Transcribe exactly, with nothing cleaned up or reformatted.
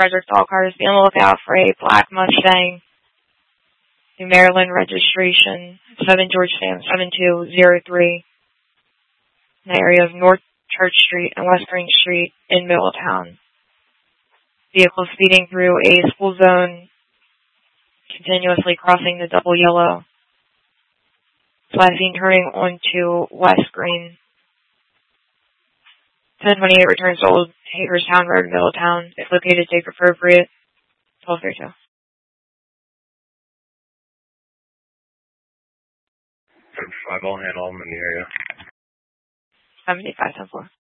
Frederick Doll cars. Be on the lookout for a black Mustang, New Maryland registration, seven George Stamp seven two zero three, in the area of North Church Street and West Green Street in Middletown. Vehicle speeding through a school zone, continuously crossing the double yellow. Last seen turning onto West Green. ten twenty-eight returns to Old Hagerstown Road, Middletown. If located, take appropriate. twelve thirty-two. seventy-five, I'll handle them in the area. seventy-five ten four.